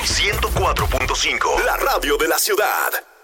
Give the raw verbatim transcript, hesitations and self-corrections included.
ciento cuatro punto cinco, la radio de la ciudad.